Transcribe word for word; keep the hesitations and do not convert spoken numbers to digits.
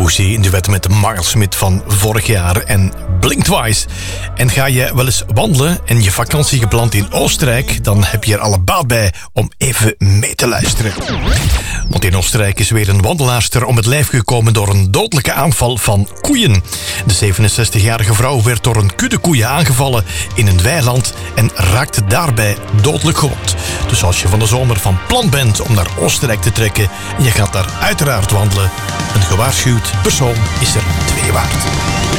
Debussy in duet met Miles Smith van vorig jaar en Blink Twice. En ga je wel eens wandelen en je vakantie gepland in Oostenrijk, dan heb je er alle baat bij om even mee te luisteren. Want in Oostenrijk is weer een wandelaarster om het lijf gekomen door een dodelijke aanval van koeien. De zevenenzestigjarige vrouw werd door een kudde koeien aangevallen in een weiland en raakte daarbij dodelijk gewond. Dus als je van de zomer van plan bent om naar Oostenrijk te trekken en je gaat daar uiteraard wandelen, een gewaarschuwd persoon is er twee waard.